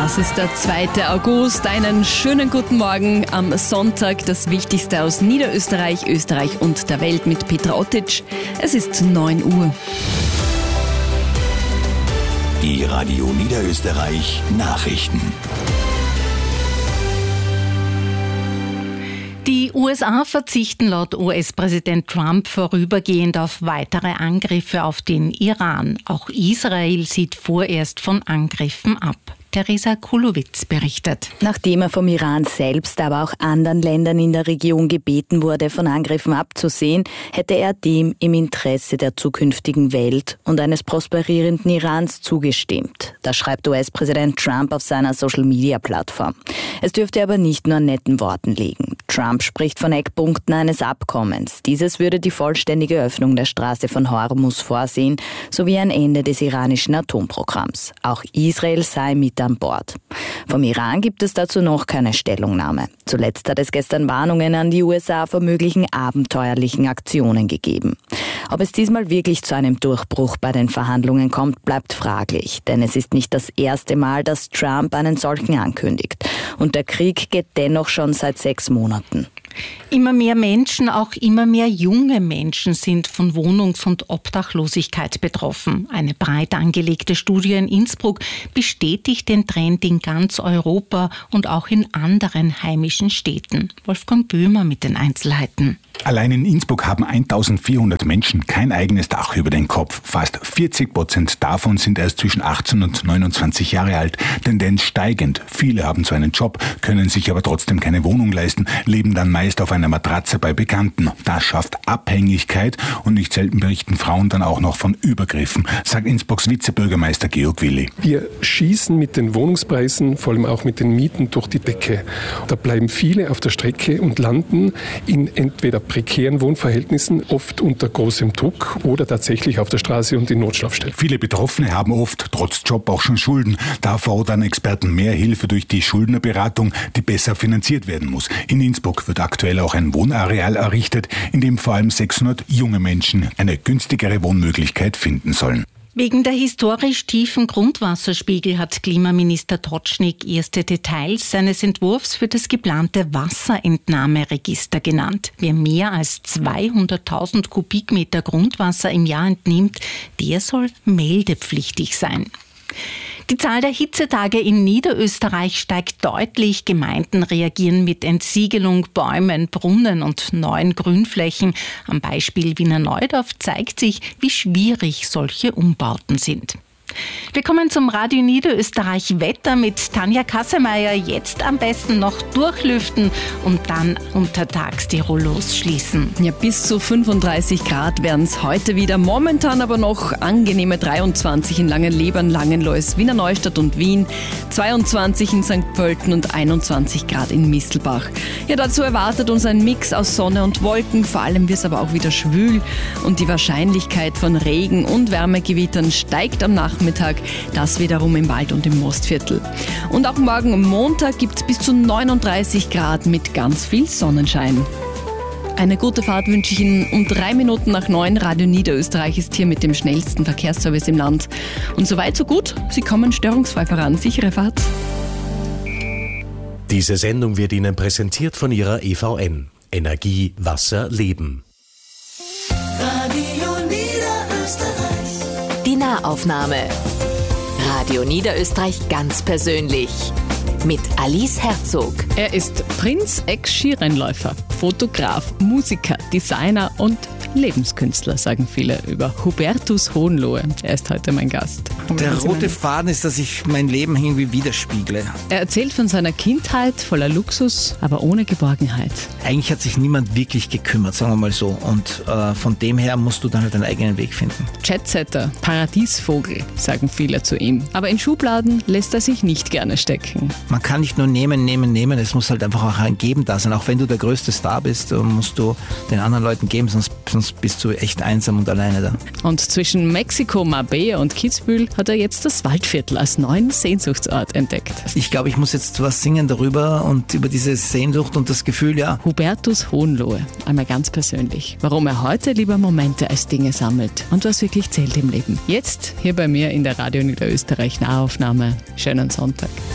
Das ist der 2. August. Einen schönen guten Morgen am Sonntag. Das Wichtigste aus Niederösterreich, Österreich und der Welt mit Petra Ottic. Es ist 9 Uhr. Die Radio Niederösterreich Nachrichten. Die USA verzichten laut US-Präsident Trump vorübergehend auf weitere Angriffe auf den Iran. Auch Israel sieht vorerst von Angriffen ab. Theresa Kulowitz berichtet. Nachdem er vom Iran selbst, aber auch anderen Ländern in der Region gebeten wurde, von Angriffen abzusehen, hätte er dem im Interesse der zukünftigen Welt und eines prosperierenden Irans zugestimmt. Das schreibt US-Präsident Trump auf seiner Social-Media-Plattform. Es dürfte aber nicht nur an netten Worten liegen. Trump spricht von Eckpunkten eines Abkommens. Dieses würde die vollständige Öffnung der Straße von Hormuz vorsehen, sowie ein Ende des iranischen Atomprogramms. Auch Israel sei mit an Bord. Vom Iran gibt es dazu noch keine Stellungnahme. Zuletzt hat es gestern Warnungen an die USA vor möglichen abenteuerlichen Aktionen gegeben. Ob es diesmal wirklich zu einem Durchbruch bei den Verhandlungen kommt, bleibt fraglich. Denn es ist nicht das erste Mal, dass Trump einen solchen ankündigt. Und der Krieg geht dennoch schon seit 6 Monaten. Immer mehr Menschen, auch immer mehr junge Menschen sind von Wohnungs- und Obdachlosigkeit betroffen. Eine breit angelegte Studie in Innsbruck bestätigt den Trend in ganz Europa und auch in anderen heimischen Städten. Wolfgang Böhmer mit den Einzelheiten. Allein in Innsbruck haben 1400 Menschen kein eigenes Dach über den Kopf. Fast 40% davon sind erst zwischen 18 und 29 Jahre alt. Tendenz steigend. Viele haben zwar einen Job, können sich aber trotzdem keine Wohnung leisten, leben dann meist auf einer Matratze bei Bekannten. Das schafft Abhängigkeit und nicht selten berichten Frauen dann auch noch von Übergriffen, sagt Innsbrucks Vizebürgermeister Georg Willi. Wir schießen mit den Wohnungspreisen, vor allem auch mit den Mieten, durch die Decke. Da bleiben viele auf der Strecke und landen in entweder prekären Wohnverhältnissen, oft unter großem Druck oder tatsächlich auf der Straße und in Notschlafstellen. Viele Betroffene haben oft trotz Job auch schon Schulden. Da fordern Experten mehr Hilfe durch die Schuldnerberatung, die besser finanziert werden muss. In Innsbruck wird aktuell auch ein Wohnareal errichtet, in dem vor allem 600 junge Menschen eine günstigere Wohnmöglichkeit finden sollen. Wegen der historisch tiefen Grundwasserspiegel hat Klimaminister Totschnig erste Details seines Entwurfs für das geplante Wasserentnahmeregister genannt. Wer mehr als 200.000 Kubikmeter Grundwasser im Jahr entnimmt, der soll meldepflichtig sein. Die Zahl der Hitzetage in Niederösterreich steigt deutlich. Gemeinden reagieren mit Entsiegelung, Bäumen, Brunnen und neuen Grünflächen. Am Beispiel Wiener Neudorf zeigt sich, wie schwierig solche Umbauten sind. Wir kommen zum Radio Niederösterreich Wetter mit Tanja Kassemeyer. Jetzt am besten noch durchlüften und dann untertags die Rollos schließen. Ja, bis zu 35 Grad werden es heute wieder. Momentan aber noch angenehme 23 in Langenlebern, Langenlois, Wiener Neustadt und Wien, 22 in St. Pölten und 21 Grad in Mistelbach. Ja, dazu erwartet uns ein Mix aus Sonne und Wolken. Vor allem wird es aber auch wieder schwül und die Wahrscheinlichkeit von Regen- und Wärmegewittern steigt am Nachmittag. Das wiederum im Wald und im Mostviertel. Und auch morgen Montag gibt es bis zu 39 Grad mit ganz viel Sonnenschein. Eine gute Fahrt wünsche ich Ihnen. Um 3 Minuten nach 9. Radio Niederösterreich ist hier mit dem schnellsten Verkehrsservice im Land. Und soweit so gut. Sie kommen störungsfrei voran. Sichere Fahrt. Diese Sendung wird Ihnen präsentiert von Ihrer EVN. Energie, Wasser, Leben. Radio Niederösterreich. Die Nahaufnahme. Radio Niederösterreich ganz persönlich. Mit Alice Herzog. Er ist Prinz, Ex-Skirennläufer, Fotograf, Musiker, Designer und Lebenskünstler, sagen viele über Hubertus Hohenlohe. Er ist heute mein Gast. Der rote Faden ist, dass ich mein Leben irgendwie widerspiegle. Er erzählt von seiner Kindheit voller Luxus, aber ohne Geborgenheit. Eigentlich hat sich niemand wirklich gekümmert, sagen wir mal so. Und von dem her musst du dann halt deinen eigenen Weg finden. Jetsetter, Paradiesvogel, sagen viele zu ihm. Aber in Schubladen lässt er sich nicht gerne stecken. Man kann nicht nur nehmen. Es muss halt einfach auch ein Geben da sein. Auch wenn du der größte Star bist, musst du den anderen Leuten geben, sonst bist du echt einsam und alleine da. Und zwischen Mexiko, Marbella und Kitzbühel hat er jetzt das Waldviertel als neuen Sehnsuchtsort entdeckt. Ich glaube, ich muss jetzt was singen darüber und über diese Sehnsucht und das Gefühl, ja. Hubertus Hohenlohe, einmal ganz persönlich. Warum er heute lieber Momente als Dinge sammelt und was wirklich zählt im Leben. Jetzt hier bei mir in der Radio Niederösterreich Nahaufnahme. Schönen Sonntag.